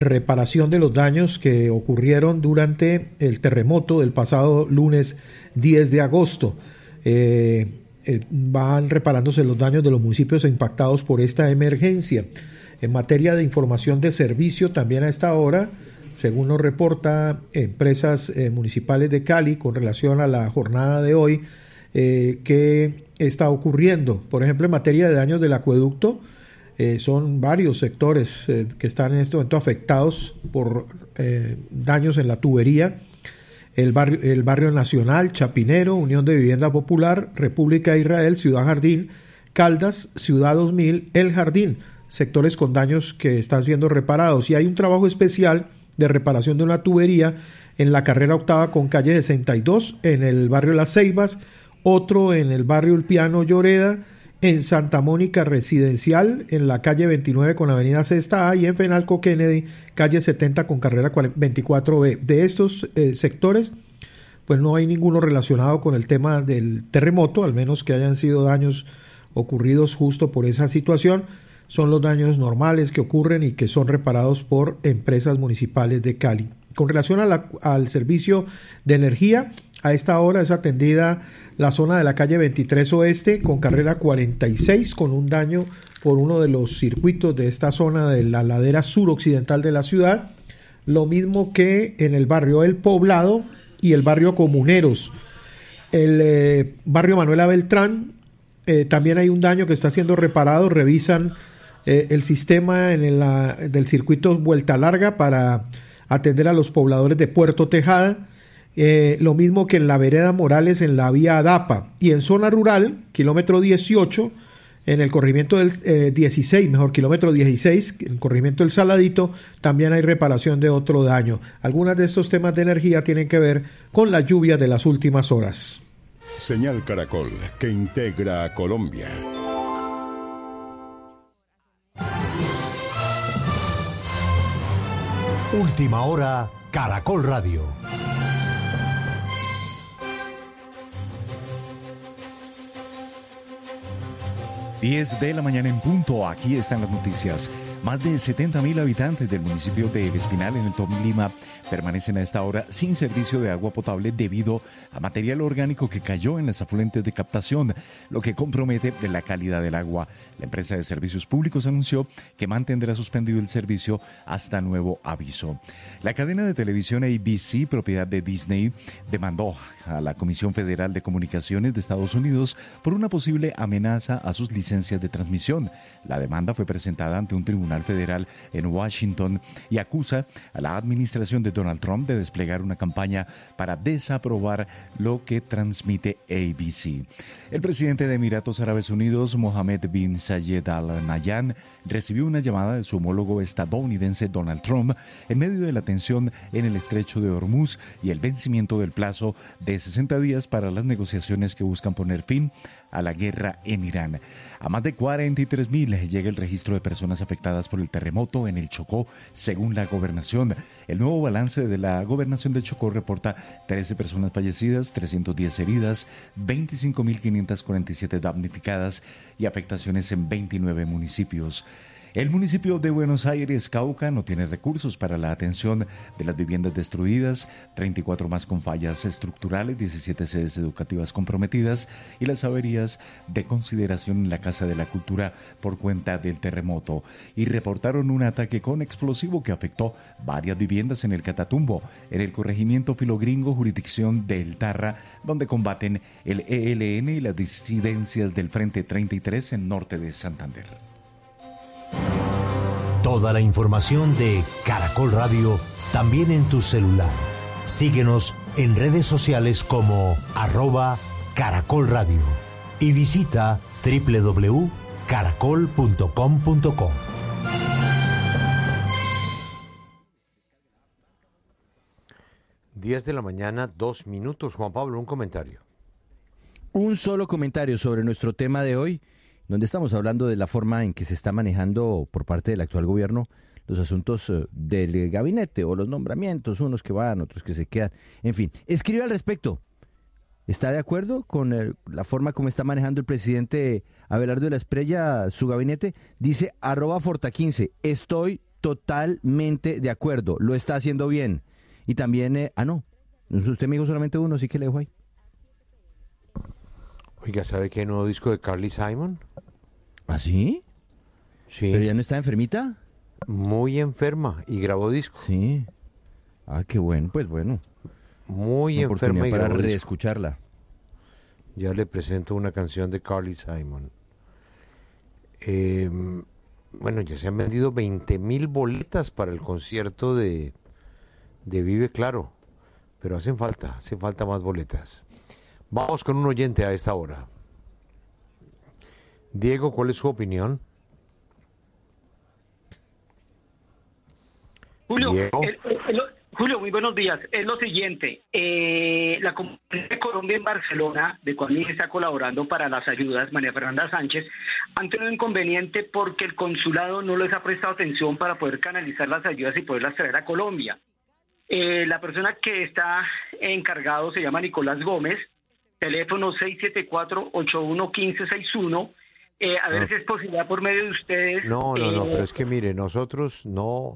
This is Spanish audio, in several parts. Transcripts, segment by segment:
reparación de los daños que ocurrieron durante el terremoto del pasado lunes 10 de agosto. Van reparándose los daños de los municipios impactados por esta emergencia. En materia de información de servicio, también a esta hora, según nos reporta Empresas Municipales de Cali con relación a la jornada de hoy, ¿qué está ocurriendo? Por ejemplo, en materia de daños del acueducto, son varios sectores que están en este momento afectados por daños en la tubería. El barrio Nacional, Chapinero, Unión de Vivienda Popular, República de Israel, Ciudad Jardín, Caldas, Ciudad 2000, El Jardín, sectores con daños que están siendo reparados. Y hay un trabajo especial de reparación de una tubería en la carrera octava con calle 62, en el barrio Las Ceibas, otro en el barrio El Piano Lloreda, en Santa Mónica Residencial, en la calle 29 con avenida Sexta A, y en Fenalco Kennedy, calle 70 con carrera 24B. De estos sectores, pues no hay ninguno relacionado con el tema del terremoto, al menos que hayan sido daños ocurridos justo por esa situación. Son los daños normales que ocurren y que son reparados por empresas municipales de Cali. Con relación al servicio de energía, a esta hora es atendida la zona de la calle 23 Oeste con carrera 46, con un daño por uno de los circuitos de esta zona de la ladera suroccidental de la ciudad. Lo mismo que en el barrio El Poblado y el barrio Comuneros. El barrio Manuela Beltrán, también hay un daño que está siendo reparado. Revisan el sistema del circuito Vuelta Larga para atender a los pobladores de Puerto Tejada. Lo mismo que en la vereda Morales en la vía Adapa, y en zona rural, kilómetro 18, en el corregimiento del 16, kilómetro 16, en el corregimiento del Saladito, también hay reparación de otro daño. Algunos de estos temas de energía tienen que ver con la lluvia de las últimas horas. Señal Caracol, que integra a Colombia. Última hora, Caracol Radio. 10 de la mañana en punto, aquí están las noticias. Más de 70.000 habitantes del municipio de El Espinal, en el Tolima, permanecen a esta hora sin servicio de agua potable debido a material orgánico que cayó en las afluentes de captación, lo que compromete la calidad del agua. La empresa de servicios públicos anunció que mantendrá suspendido el servicio hasta nuevo aviso. La cadena de televisión ABC, propiedad de Disney, demandó a la Comisión Federal de Comunicaciones de Estados Unidos por una posible amenaza a sus licencias de transmisión. La demanda fue presentada ante un tribunal federal en Washington y acusa a la administración de Donald Trump de desplegar una campaña para desaprobar lo que transmite ABC. El presidente de Emiratos Árabes Unidos, Mohammed bin Zayed Al Nahyan, recibió una llamada de su homólogo estadounidense Donald Trump en medio de la tensión en el estrecho de Hormuz y el vencimiento del plazo de 60 días para las negociaciones que buscan poner fin a la guerra en Irán. A más de 43.000 llega el registro de personas afectadas por el terremoto en el Chocó, según la gobernación. El nuevo balance de la gobernación del Chocó reporta 13 personas fallecidas, 310 heridas, 25.547 damnificadas y afectaciones en 29 municipios. El municipio de Buenos Aires, Cauca, no tiene recursos para la atención de las viviendas destruidas, 34 más con fallas estructurales, 17 sedes educativas comprometidas y las averías de consideración en la Casa de la Cultura por cuenta del terremoto. Y reportaron un ataque con explosivo que afectó varias viviendas en el Catatumbo, en el corregimiento Filogringo, jurisdicción del Tarra, donde combaten el ELN y las disidencias del Frente 33 en norte de Santander. Toda la información de Caracol Radio también en tu celular. Síguenos en redes sociales como @Caracol Radio y visita www.caracol.com.co. Diez de la mañana, 2 minutos. Juan Pablo, un comentario. Un solo comentario sobre nuestro tema de hoy, donde estamos hablando de la forma en que se está manejando por parte del actual gobierno los asuntos del gabinete o los nombramientos, unos que van, otros que se quedan. En fin, escribe al respecto. ¿Está de acuerdo con la forma como está manejando el presidente Abelardo de la Espriella su gabinete? Dice @Forta15, estoy totalmente de acuerdo, lo está haciendo bien. Y también, no, usted me dijo solamente uno, sí que le dejo ahí. Oiga, ¿sabe qué nuevo disco de Carly Simon? ¿Ah, sí? Sí. ¿Pero ya no está enfermita? Muy enferma y grabó disco. Sí. Ah, qué bueno, pues bueno. Muy Una enferma oportunidad y para grabó disco. reescucharla. Ya le presento una canción de Carly Simon. Bueno, ya se han vendido 20.000 boletas para el concierto de Vive Claro, pero hacen falta más boletas. Vamos con un oyente a esta hora. Diego, ¿cuál es su opinión? Julio, Diego. Julio, muy buenos días. Es lo siguiente, la Comunidad de Colombia en Barcelona, de cual mi hija está colaborando para las ayudas, María Fernanda Sánchez, han tenido un inconveniente porque el consulado no les ha prestado atención para poder canalizar las ayudas y poderlas traer a Colombia. La persona que está encargado se llama Nicolás Gómez, teléfono 674-811561. A ver si es posible por medio de ustedes. No, pero es que mire, nosotros no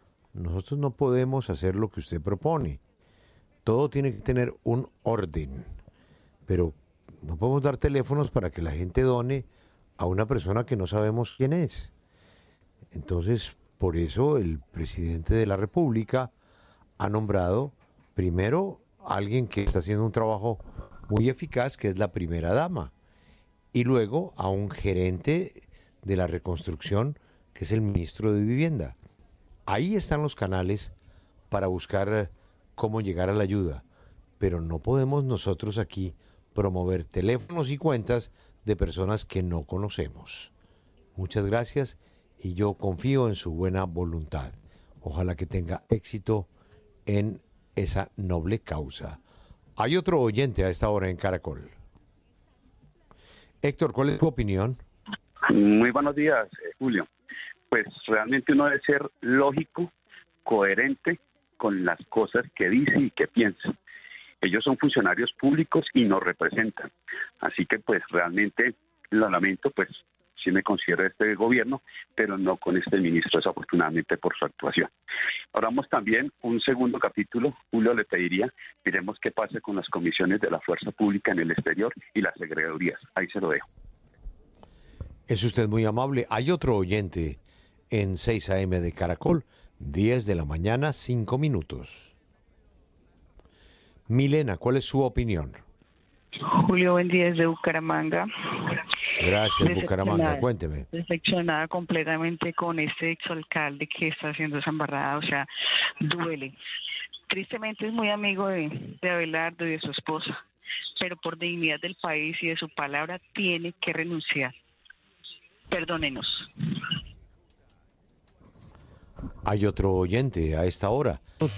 podemos hacer lo que usted propone. Todo tiene que tener un orden, pero no podemos dar teléfonos para que la gente done a una persona que no sabemos quién es. Entonces, por eso el presidente de la República ha nombrado primero a alguien que está haciendo un trabajo muy eficaz, que es la primera dama, y luego a un gerente de la reconstrucción, que es el ministro de Vivienda. Ahí están los canales para buscar cómo llegar a la ayuda, pero no podemos nosotros aquí promover teléfonos y cuentas de personas que no conocemos. Muchas gracias y yo confío en su buena voluntad. Ojalá que tenga éxito en esa noble causa. Hay otro oyente a esta hora en Caracol. Héctor, ¿cuál es tu opinión? Muy buenos días, Julio. Pues realmente uno debe ser lógico, coherente con las cosas que dice y que piensa. Ellos son funcionarios públicos y nos representan. Así que pues realmente lo lamento, pues sí me considero este gobierno, pero no con este ministro, desafortunadamente, por su actuación. Hablamos también un segundo capítulo, Julio, le pediría, miremos qué pasa con las comisiones de la fuerza pública en el exterior y las segregadurías. Ahí se lo dejo. Es usted muy amable. Hay otro oyente en 6 a.m. de Caracol, 10 de la mañana, 5 minutos. Milena, ¿cuál es su opinión? Julio, buen día desde Bucaramanga. Gracias, Bucaramanga, cuénteme. Decepcionada completamente con este exalcalde que está haciendo esa embarrada, o sea, duele. Tristemente es muy amigo de Abelardo y de su esposa, pero por dignidad del país y de su palabra tiene que renunciar. Perdónenos. Hay otro oyente a esta hora.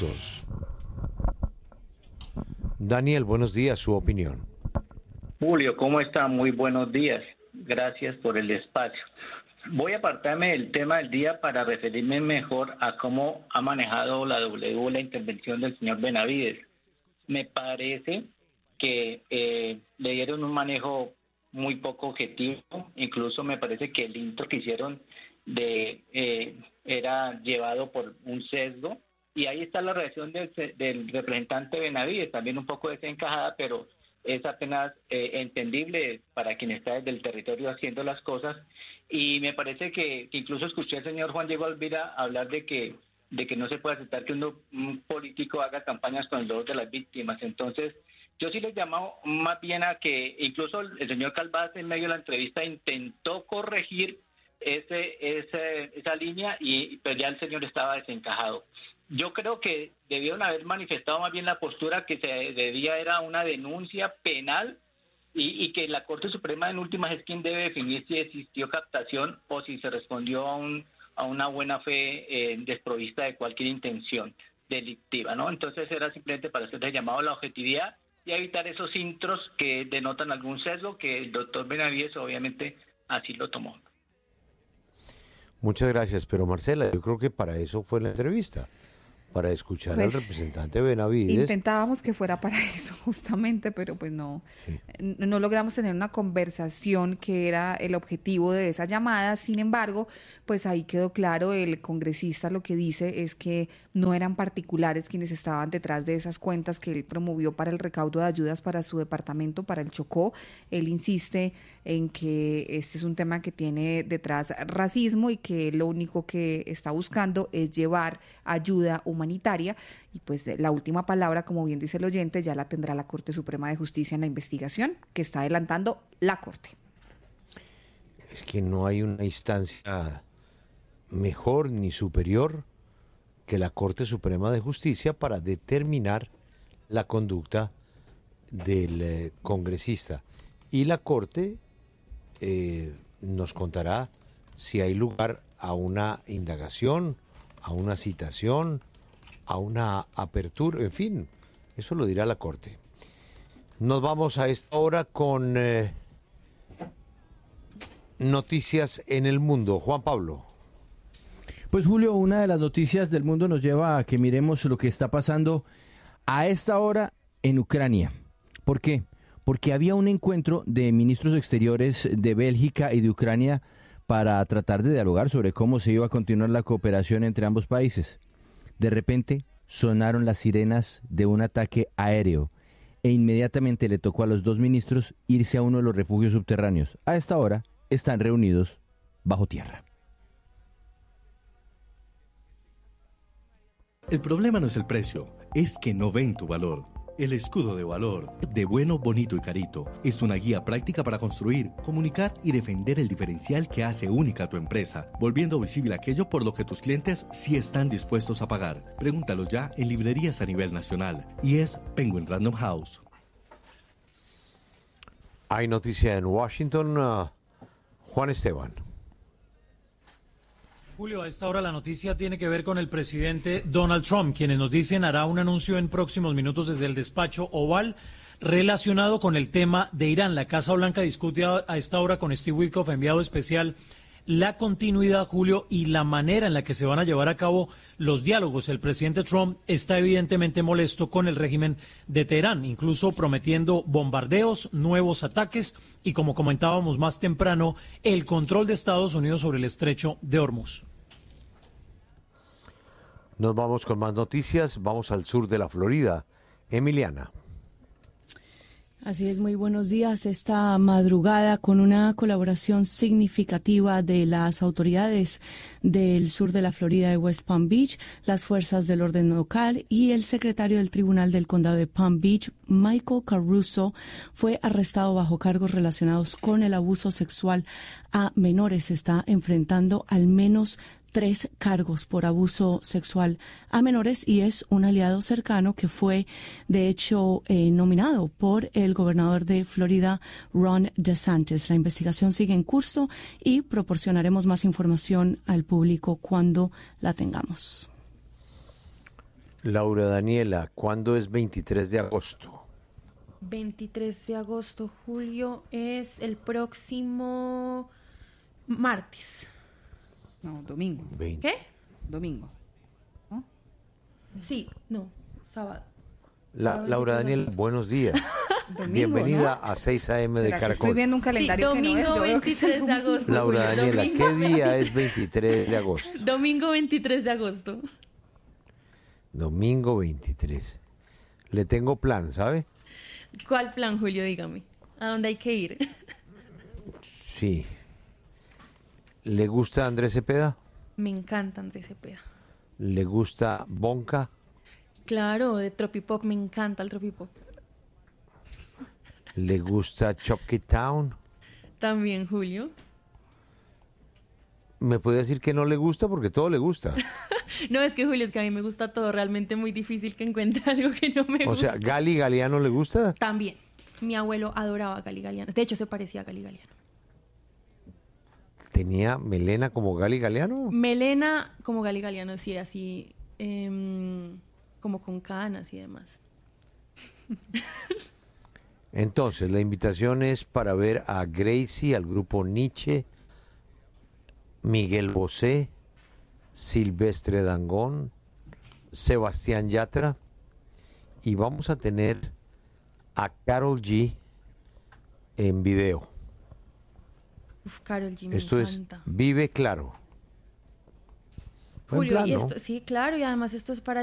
Daniel, buenos días, su opinión. Julio, ¿cómo está? Muy buenos días. Gracias por el espacio. Voy a apartarme del tema del día para referirme mejor a cómo ha manejado la W la intervención del señor Benavides. Me parece que le dieron un manejo muy poco objetivo. Incluso me parece que el intro que hicieron era llevado por un sesgo. Y ahí está la reacción del representante Benavides, también un poco desencajada, pero es apenas entendible para quien está desde el territorio haciendo las cosas. Y me parece que incluso escuché al señor Juan Diego Alvira hablar de que no se puede aceptar que un político haga campañas con el dolor de las víctimas. Entonces, yo sí les llamo más bien a que incluso el señor Calvás en medio de la entrevista intentó corregir esa línea, pero ya el señor estaba desencajado. Yo creo que debieron haber manifestado más bien la postura que se debía era una denuncia penal y que la Corte Suprema en últimas es quien debe definir si existió captación o si se respondió a una buena fe desprovista de cualquier intención delictiva, ¿no? Entonces era simplemente para hacer el llamado a la objetividad y evitar esos intros que denotan algún sesgo, que el doctor Benavides obviamente así lo tomó. Muchas gracias, pero Marcela, yo creo que para eso fue la entrevista, para escuchar Pues, al representante Benavides. Intentábamos que fuera para eso, justamente, pero pues no, Sí. no logramos tener una conversación que era el objetivo de esa llamada. Sin embargo, pues ahí quedó claro, el congresista lo que dice es que no eran particulares quienes estaban detrás de esas cuentas que él promovió para el recaudo de ayudas para su departamento, para el Chocó. Él insiste en que este es un tema que tiene detrás racismo y que lo único que está buscando es llevar ayuda humanitaria, y pues la última palabra, como bien dice el oyente, ya la tendrá la Corte Suprema de Justicia en la investigación que está adelantando la Corte. Es que no hay una instancia mejor ni superior que la Corte Suprema de Justicia para determinar la conducta del congresista. Y la Corte nos contará si hay lugar a una indagación, a una citación, a una apertura, en fin, eso lo dirá la Corte. Nos vamos a esta hora con noticias en el mundo. Juan Pablo. Pues Julio, una de las noticias del mundo nos lleva a que miremos lo que está pasando a esta hora en Ucrania. ¿Por qué? Porque había un encuentro de ministros exteriores de Bélgica y de Ucrania para tratar de dialogar sobre cómo se iba a continuar la cooperación entre ambos países. De repente sonaron las sirenas de un ataque aéreo e inmediatamente le tocó a los dos ministros irse a uno de los refugios subterráneos. A esta hora están reunidos bajo tierra. El problema no es el precio, es que no ven tu valor. El escudo de valor, de Bueno, Bonito y Carito, es una guía práctica para construir, comunicar y defender el diferencial que hace única a tu empresa, volviendo visible aquello por lo que tus clientes sí están dispuestos a pagar. Pregúntalos ya en librerías a nivel nacional. Y es Penguin Random House. Hay noticia en Washington. Juan Esteban. Julio, a esta hora la noticia tiene que ver con el presidente Donald Trump, quienes nos dicen hará un anuncio en próximos minutos desde el despacho Oval relacionado con el tema de Irán. La Casa Blanca discute a esta hora con Steve Witkoff, enviado especial, la continuidad, Julio, y la manera en la que se van a llevar a cabo los diálogos. El presidente Trump está evidentemente molesto con el régimen de Teherán, incluso prometiendo bombardeos, nuevos ataques y, como comentábamos más temprano, el control de Estados Unidos sobre el estrecho de Hormuz. Nos vamos con más noticias. Vamos al sur de la Florida. Emiliana. Así es, muy buenos días. Esta madrugada, con una colaboración significativa de las autoridades del sur de la Florida de West Palm Beach, las fuerzas del orden local y el secretario del Tribunal del Condado de Palm Beach, Michael Caruso, fue arrestado bajo cargos relacionados con el abuso sexual a menores. Está enfrentando al menos 3 cargos por abuso sexual a menores y es un aliado cercano que fue, de hecho, nominado por el gobernador de Florida, Ron DeSantis. La investigación sigue en curso y proporcionaremos más información al público cuando la tengamos. Laura Daniela, ¿cuándo es 23 de agosto? 23 de agosto, Julio, es el próximo martes. No, domingo. 20. ¿Qué? Domingo. ¿No? Sí, no, sábado. Laura Daniel, buenos días. Domingo, Bienvenida ¿no? a 6 a.m. de ¿Será que Caracol. estoy viendo un calendario Sí, que no es? domingo Yo veo que 23 de agosto. Laura Julio, Daniela, domingo ¿qué día es 23 de agosto? Domingo 23 de agosto. Domingo 23. Le tengo plan, ¿sabe? ¿Cuál plan, Julio? Dígame. ¿A dónde hay que ir? Sí. ¿Le gusta Andrés Cepeda? Me encanta Andrés Cepeda. ¿Le gusta Bonca? Claro, de Tropipop, me encanta el Tropipop. ¿Le gusta Chopkey Town? También, Julio. ¿Me puede decir que no le gusta? Porque todo le gusta. No, es que Julio, es que a mí me gusta todo. Realmente muy difícil que encuentre algo que no me gusta. O sea, ¿Gali Galeano le gusta? También. Mi abuelo adoraba a Gali Galeano. De hecho, se parecía a Gali Galeano. ¿Tenía melena como Gali Galeano? Melena como Gali Galeano, sí, así como con canas y demás. Entonces, la invitación es para ver a Gracie, al grupo Nietzsche, Miguel Bosé, Silvestre Dangond, Sebastián Yatra y vamos a tener a Karol G en video. Karol G me Esto encanta. es Vive Claro. Julio, y esto, sí, claro, y además esto es para